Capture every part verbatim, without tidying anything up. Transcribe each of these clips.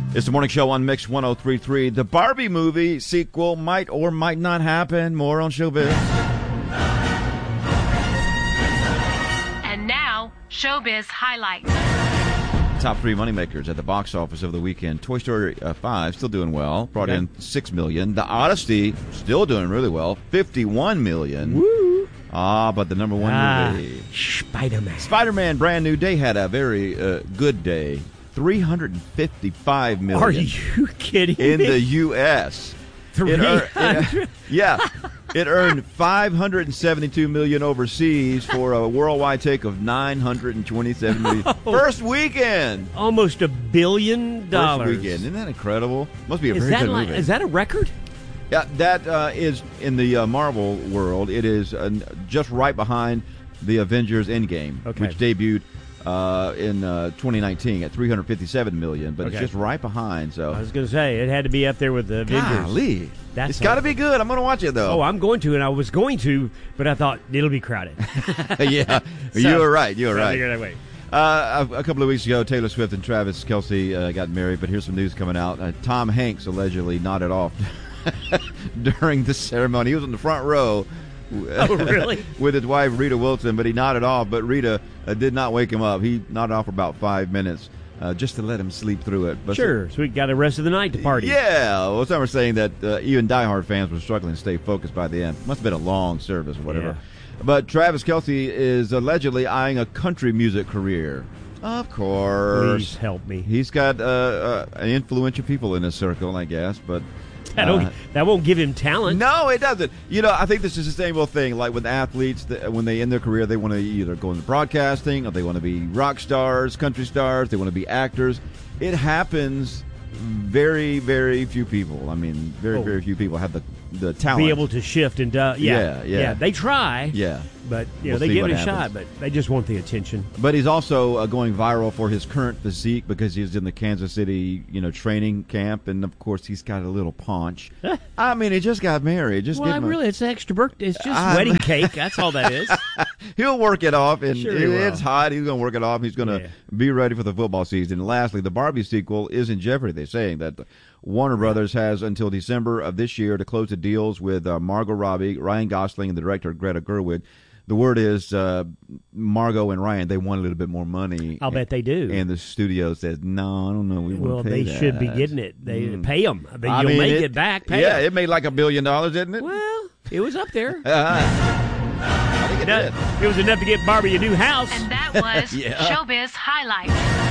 It's the morning show on Mix one oh three point three. The Barbie movie sequel might or might not happen. More on Showbiz. And now, Showbiz highlights. Top three moneymakers at the box office of the weekend. Toy Story uh, five, still doing well. Brought okay. in six million dollars. The Odyssey, still doing really well. fifty-one million dollars. Woo! Ah, but the number one ah, movie. Spider-Man. Spider-Man, brand new day, had a very uh, good day. three hundred fifty-five million dollars. Are you kidding in me? the U S three hundred It, it, yeah. It earned five hundred seventy-two million dollars overseas for a worldwide take of nine hundred twenty-seven million dollars. Oh, First weekend. Almost a billion dollars. First weekend. Isn't that incredible? Must be a is very that good like, movie. Is that a record? Yeah, that uh, is in the uh, Marvel world. It is uh, just right behind the Avengers Endgame, okay. which debuted uh, in uh, twenty nineteen at three hundred fifty-seven million dollars, but okay. it's just right behind. So I was going to say, it had to be up there with the Avengers. Golly. That's it's got to be good. I'm going to watch it, though. Oh, I'm going to, and I was going to, but I thought it'll be crowded. Yeah, so, you were right. You were so right. I figured I'd wait. Uh, a, a couple of weeks ago, Taylor Swift and Travis Kelce uh, got married, but here's some news coming out. Uh, Tom Hanks allegedly nodded off during the ceremony. He was in the front row. Oh, really? With his wife, Rita Wilson, but he nodded off. But Rita uh, did not wake him up. He nodded off for about five minutes uh, just to let him sleep through it. But sure, so, so we got the rest of the night to party. Yeah. Well, some were saying that uh, even diehard fans were struggling to stay focused by the end. Must have been a long service or whatever. Yeah. But Travis Kelce is allegedly eyeing a country music career. Of course. Please help me. He's got uh, uh, influential people in his circle, I guess, but that, uh, that won't give him talent. No, it doesn't. You know, I think this is the same old thing. Like with athletes, that when they end their career, they want to either go into broadcasting or they want to be rock stars, country stars. They want to be actors. It happens. Very, very few people. I mean, very, oh. very few people have the the talent. Be able to shift and uh, yeah, yeah, yeah, yeah. They try. Yeah. But you know, We'll they see give what it a happens. shot, but they just want the attention. But he's also uh, going viral for his current physique because he's in the Kansas City, you know, training camp, and of course he's got a little paunch. I mean, he just got married. Just well, give him a, really, it's extra birthday. It's just I'm, wedding cake. That's all that is. He'll work it off, and Sure it, he will. it's hot. He's going to work it off. He's going to Yeah. be ready for the football season. And lastly, the Barbie sequel is in jeopardy. They're saying that Warner Brothers has until December of this year to close the deals with uh, Margot Robbie, Ryan Gosling, and the director Greta Gerwig. The word is uh, Margot and Ryan, they want a little bit more money. I'll bet they do. And the studio says, no, I don't know. We well, won't pay they that. should be getting it. They Mm. pay them. But I you'll mean, make it, it back. Pay yeah, 'em. it made like a billion dollars, didn't it? Well, it was up there. Uh, I think it did. It was enough to get Barbie a new house. And that was Yeah. Showbiz Highlights.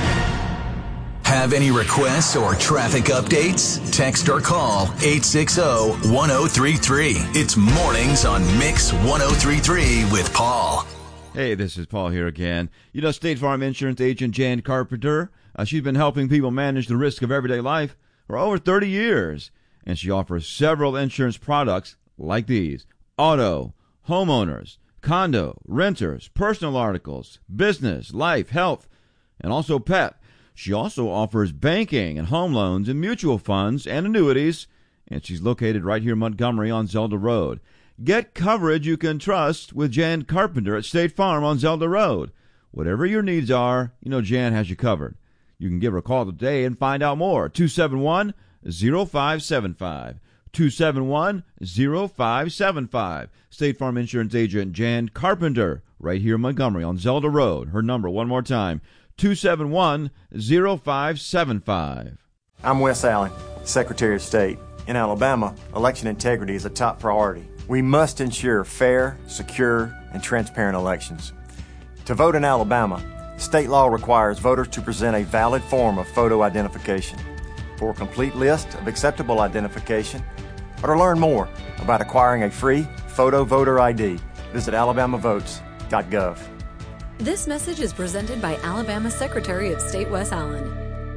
Have any requests or traffic updates? Text or call eight six zero, one zero three three. It's mornings on Mix one oh three point three with Paul. Hey, this is Paul here again. You know, State Farm Insurance agent Jan Carpenter, uh, she's been helping people manage the risk of everyday life for over thirty years. And she offers several insurance products like these: auto, homeowners, condo, renters, personal articles, business, life, health, and also pet. She also offers banking and home loans and mutual funds and annuities, and she's located right here in Montgomery on Zelda Road. Get coverage you can trust with Jan Carpenter at State Farm on Zelda Road. Whatever your needs are, you know Jan has you covered. You can give her a call today and find out more. two seven one, zero five seven five. two seven one, zero five seven five. State Farm Insurance agent Jan Carpenter right here in Montgomery on Zelda Road. Her number one more time, two seven one, zero five seven five. I'm Wes Allen, Secretary of State. In Alabama, election integrity is a top priority. We must ensure fair, secure, and transparent elections. To vote in Alabama, state law requires voters to present a valid form of photo identification. For a complete list of acceptable identification, or to learn more about acquiring a free photo voter I D, visit alabama votes dot gov. This message is presented by Alabama Secretary of State Wes Allen.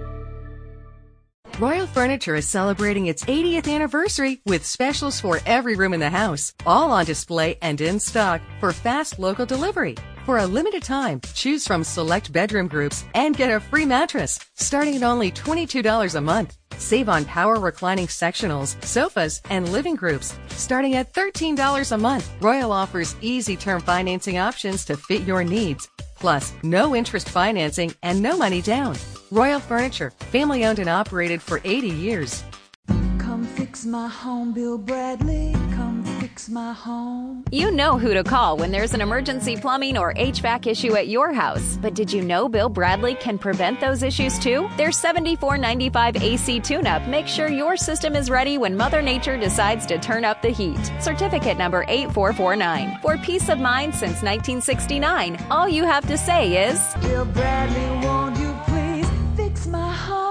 Royal Furniture is celebrating its eightieth anniversary with specials for every room in the house, all on display and in stock for fast local delivery. For a limited time, choose from select bedroom groups and get a free mattress, starting at only twenty-two dollars a month. Save on power reclining sectionals, sofas, and living groups, starting at thirteen dollars a month. Royal offers easy term financing options to fit your needs. Plus, no interest financing and no money down. Royal Furniture, family owned and operated for eighty years. Come fix my home, Bill Bradley. Come fix my home. You know who to call when there's an emergency plumbing or H V A C issue at your house. But did you know Bill Bradley can prevent those issues too? Their seventy-four ninety-five A C tune-up makes sure your system is ready when Mother Nature decides to turn up the heat. Certificate number eight four four nine. For peace of mind since nineteen sixty-nine, all you have to say is, Bill Bradley, won't you please fix my home?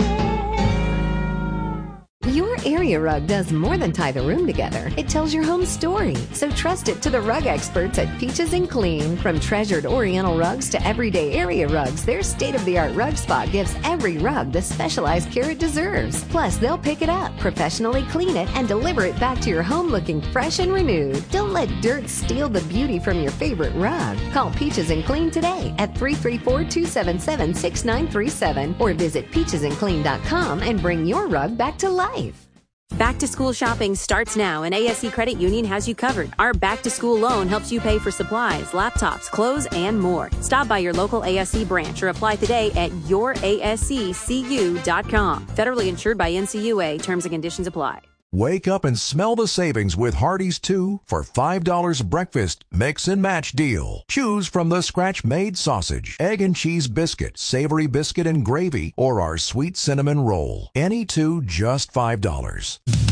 Your area rug does more than tie the room together. It tells your home story. So trust it to the rug experts at Peaches and Clean. From treasured Oriental rugs to everyday area rugs, their state-of-the-art rug spot gives every rug the specialized care it deserves. Plus, they'll pick it up, professionally clean it, and deliver it back to your home looking fresh and renewed. Don't let dirt steal the beauty from your favorite rug. Call Peaches and Clean today at three three four, two seven seven, six nine three seven or visit peaches and clean dot com and bring your rug back to life. Back to school shopping starts now, and A S C Credit Union has you covered. Our back to school loan helps you pay for supplies, laptops, clothes, and more. Stop by your local A S C branch or apply today at your A S C C U dot com. Federally insured by N C U A. Terms and conditions apply. Wake up and smell the savings with Hardee's two for five dollars breakfast mix and match deal. Choose from the scratch-made sausage, egg and cheese biscuit, savory biscuit and gravy, or our sweet cinnamon roll. Any two just five dollars.